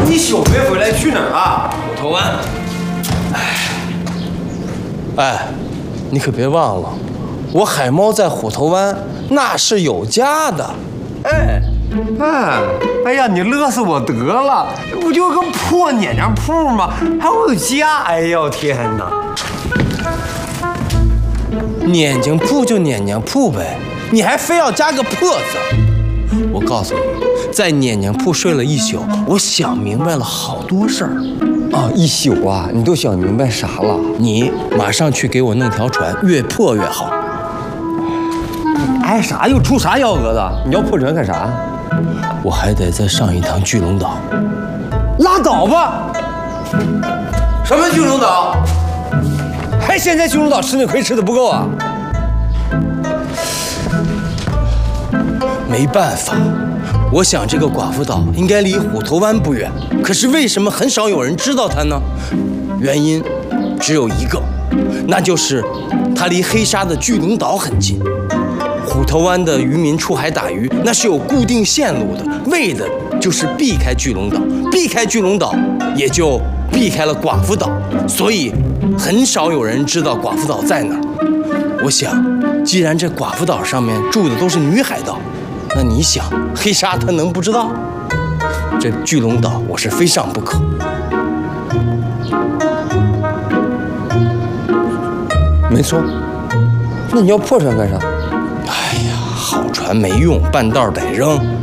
一宿没回来，去哪儿啊？ 虎头湾。哎，你可别忘了，我海猫在虎头湾那是有家的。 哎呀，你乐死我得了！这不就个破碾浆铺吗？还有家？哎呦天哪！ 碾浆铺就碾浆铺呗，你还非要加个破字？我告诉你，在碾浆铺睡了一宿，我想明白了好多事儿。 啊，一宿啊，你都想明白啥了？ 你马上去给我弄条船，越破越好。 哎，啥又出啥幺蛾子？你要破船干啥？ 我还得再上一趟巨龙岛。 拉倒吧！什么巨龙岛？还嫌在巨龙岛吃那亏吃的不够啊？ 没办法，我想这个寡妇岛应该离虎头湾不远，可是为什么很少有人知道它呢？原因只有一个，那就是它离黑沙的巨龙岛很近。虎头湾的渔民出海打鱼，那是有固定线路的，为的就是避开巨龙岛，避开巨龙岛，也就避开了寡妇岛，所以很少有人知道寡妇岛在哪儿。我想，既然这寡妇岛上面住的都是女海盗，那你想，黑沙他能不知道？这巨龙岛我是非上不可。 没错。那你要破船干啥？ 好船没用，半道得扔。